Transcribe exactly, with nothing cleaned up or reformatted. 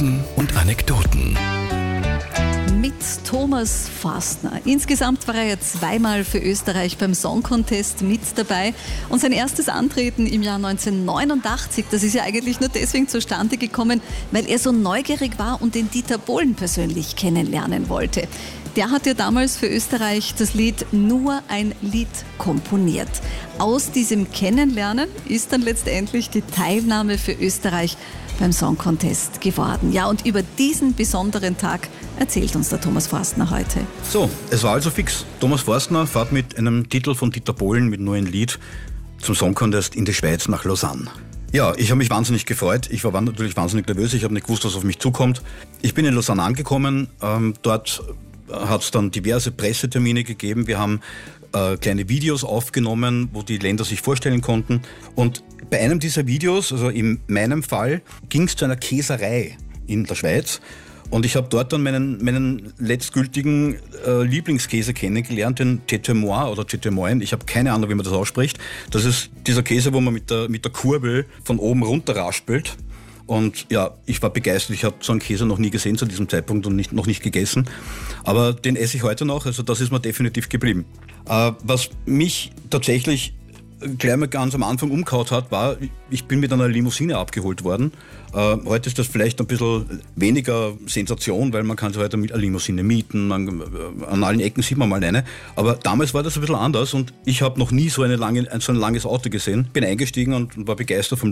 Fakten und Anekdoten. Mit Thomas Forstner. Insgesamt war er ja zweimal für Österreich beim Song Contest mit dabei. Und sein erstes Antreten im Jahr neunzehnhundertneunundachtzig, das ist ja eigentlich nur deswegen zustande gekommen, weil er so neugierig war und den Dieter Bohlen persönlich kennenlernen wollte. Der hat ja damals für Österreich das Lied Nur ein Lied komponiert. Aus diesem Kennenlernen ist dann letztendlich die Teilnahme für Österreich beim Song Contest geworden. Ja, und über diesen besonderen Tag erzählt uns der Thomas Forstner heute. So, es war also fix. Thomas Forstner fährt mit einem Titel von Dieter Bohlen mit Nur ein Lied zum Song Contest in die Schweiz nach Lausanne. Ja, ich habe mich wahnsinnig gefreut. Ich war natürlich wahnsinnig nervös. Ich habe nicht gewusst, was auf mich zukommt. Ich bin in Lausanne angekommen. Ähm, dort hat es dann diverse Pressetermine gegeben. Wir haben äh, kleine Videos aufgenommen, wo die Länder sich vorstellen konnten. Und bei einem dieser Videos, also in meinem Fall, ging es zu einer Käserei in der Schweiz. Und ich habe dort dann meinen, meinen letztgültigen äh, Lieblingskäse kennengelernt, den Tétémoin oder Tétémoin. Ich habe keine Ahnung, wie man das ausspricht. Das ist dieser Käse, wo man mit der, mit der Kurbel von oben runter raspelt. Und ja, ich war begeistert. Ich habe so einen Käse noch nie gesehen zu diesem Zeitpunkt und nicht, noch nicht gegessen. Aber den esse ich heute noch, also das ist mir definitiv geblieben. Äh, was mich tatsächlich gleich mal ganz am Anfang umgehauen hat, war, ich bin mit einer Limousine abgeholt worden. Äh, heute ist das vielleicht ein bisschen weniger Sensation, weil man kann sich heute mit einer Limousine mieten, man, äh, an allen Ecken sieht man mal eine. Aber damals war das ein bisschen anders und ich habe noch nie so, eine lange, so ein langes Auto gesehen. Bin eingestiegen und war begeistert vom